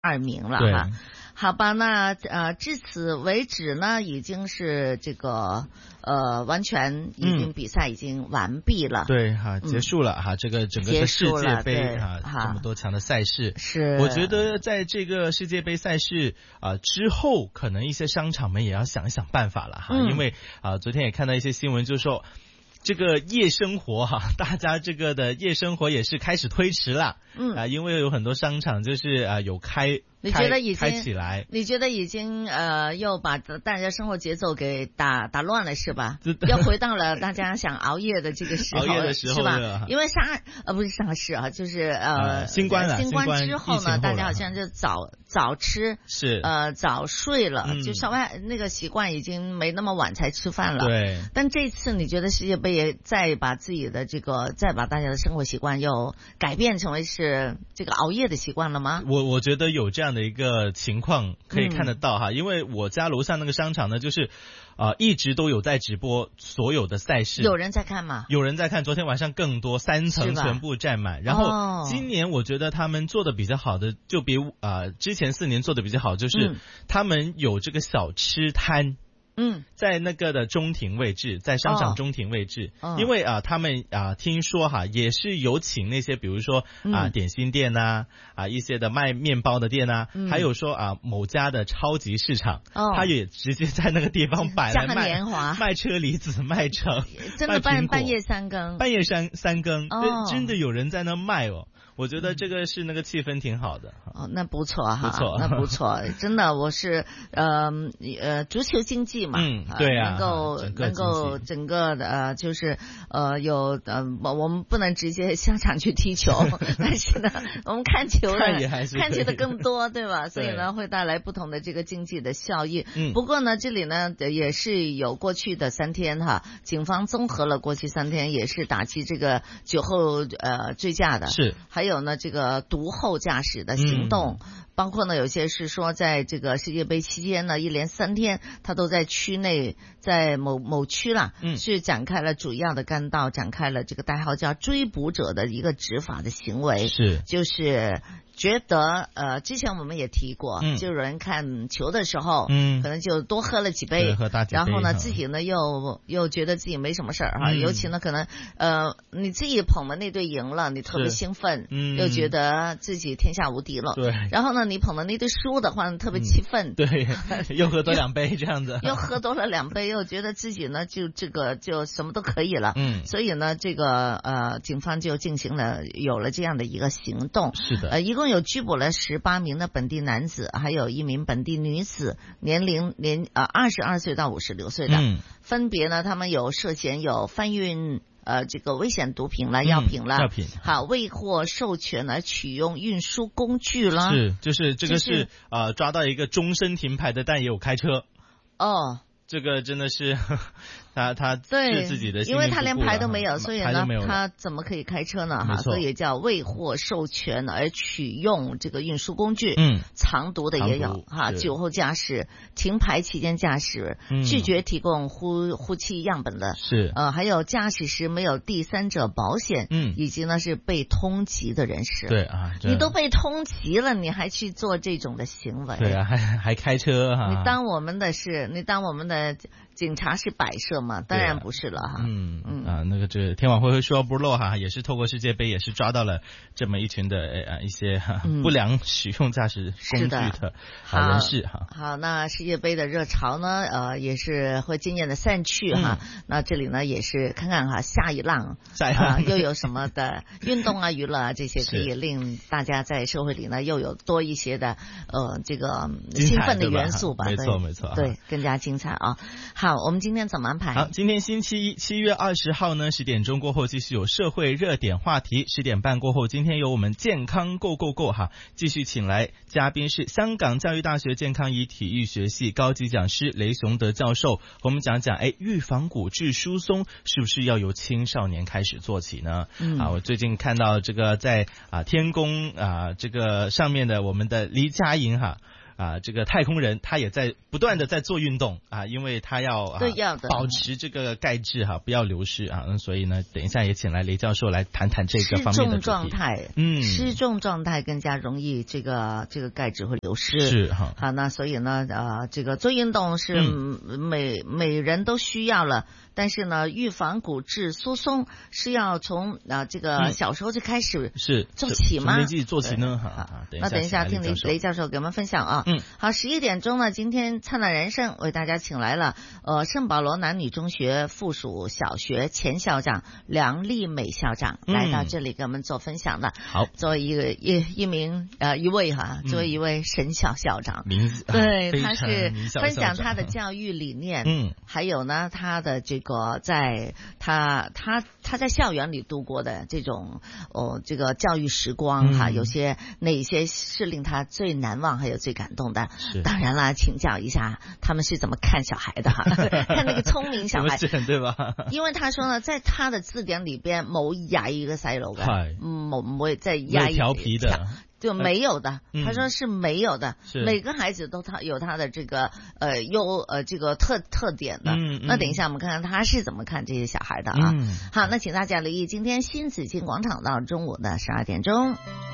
2名了哈。好吧，那至此为止呢，已经是这个完全已经比赛已经完毕了。 对哈，结束了哈，这个整个的世界杯哈，这么多强的赛事， 是我觉得在这个世界杯赛事之后，可能一些商场们也要想一想办法了哈，因为昨天也看到一些新闻，就说这个夜生活哈，大家这个的夜生活也是开始推迟了。因为有很多商场就是有开起来， 你觉得已经又把大家生活节奏给打乱了是吧？又回到了大家想熬夜的这个时候，是吧？因为不是上市啊，就是新冠之后呢，大家好像就早吃是早睡了，就稍微那个习惯已经没那么晚才吃饭了。 对。 但这次你觉得世界杯也再把自己的再把大家的生活习惯又改变成为是这个熬夜的习惯了吗？ 我觉得有这样的一个情况可以看得到哈，因为我家楼下那个商场呢，就是一直都有在直播所有的赛事。 有人在看吗？ 有人在看，昨天晚上更多，3层全部占满。然后今年我觉得他们做的比较好的，就比之前4年做的比较好，就是他们有这个小吃摊。在那个的中庭位置，在商场中庭位置，因为他们听说哈，也是有请那些比如说点心店一些的卖面包的店还有说某家的超级市场，他也直接在那个地方摆来卖车厘子，卖橙， 真的半夜3更， 半夜三更，真的有人在那卖哦。我觉得这个是那个气氛挺好的。 那不错哈，那不错，真的，我是足球经济嘛， 对能够整个的就是有我们不能直接下场去踢球，但是呢，我们看球的更多，对吧？所以呢，会带来不同的这个经济的效益。不过呢，这里呢也是有过去的3天哈，警方综合了过去3天，也是打击这个酒后醉驾的， 是还有呢这个毒后驾驶的行动。包括呢，有些是说，在这个世界杯期间呢，一连3天，他都在区内，在某区啦，是展开了主要的干道，展开了这个代号叫追捕者的一个执法的行为，就是觉得之前我们也提过，就有人看球的时候，可能就多喝了几杯，然后呢，自己呢又觉得自己没什么事儿哈，尤其呢，可能你自己捧的那队赢了，你特别兴奋，又觉得自己天下无敌了， 对， 然后呢，你捧的那队输的话，特别气愤， 对，又喝多2杯这样子， 又喝多了2杯，又觉得自己呢就什么都可以了，所以呢，这个警方就有了这样的一个行动， 是的， 一共有拘捕了18名的本地男子，还有1名本地女子，年龄22岁到56岁的，分别呢，他们有涉嫌有贩运这个危险毒品啦、药品啦，好，未获授权而取用运输工具啦， 就是这个是抓到一个终身停牌的，但也有开车这个真的是他是自己的， 因为他连牌都没有，所以呢，他怎么可以开车呢？所以叫未获授权而取用这个运输工具，藏毒的也有酒后驾驶、停牌期间驾驶、拒绝提供呼气样本的，还有驾驶时没有第三者保险，以及呢是被通缉的人士。 对你都被通缉了，你还去做这种的行为？ 对还开车哈？ 你当我们的警察是摆设吗？当然不是了哈。 那个这天网恢恢疏而不漏哈，也是透过世界杯也是抓到了这么一群的一些不良使用驾驶工具的人士哈。 好，那世界杯的热潮呢，也是会渐渐的散去哈。那这里呢也是看看哈，下一浪又有什么的运动娱乐这些可以令大家在社会里呢又有多一些的这个兴奋的元素吧。 没错， 对，更加精彩啊。好，我们今天怎么安排？ 好，今天星期一7月20号呢，10点钟过后继续有社会热点话题，10点半过后，今天有我们健康 Go 哈，继续请来嘉宾是香港教育大学健康与体育学系高级讲师雷雄德教授，和我们讲讲预防骨质疏松是不是要由青少年开始做起呢？我最近看到这个在天宫这个上面的我们的黎佳莹这个太空人他也在不断的在做运动啊，因为他要保持这个钙质不要流失啊，所以呢，等一下也请来雷教授来谈谈这个方面的主题。 失重状态更加容易这个钙质会流失。 是好，那所以呢，这个做运动是每人都需要了。但是呢，预防骨质疏松是要从这个小时候就开始做起吗？ 什么年纪做起呢？ 那等一下听雷教授给我们分享啊。好，11点钟呢，今天灿烂人生为大家请来了圣保罗男女中学附属小学前校长梁丽美校长来到这里给我们做分享的。 好， 作为一位作为一位神校校长， 名字对，他是分享他的教育理念，还有呢他的这个在他在校园里度过的这种这个教育时光有些哪些是令他最难忘还有最感动的？当然啦，请教一下他们是怎么看小孩的看那个聪明小孩， 对吧？ 因為他說呢，在他的字典裏邊冇21個細路嘅，唔會再21 調皮的。 就沒有的，他說是沒有的，每個孩子都有他的這個這個特點的。那等一下我們看看他是怎麼看這些小孩的啊。好，那請大家留意今天新紫荊廣場到中午的12點鐘。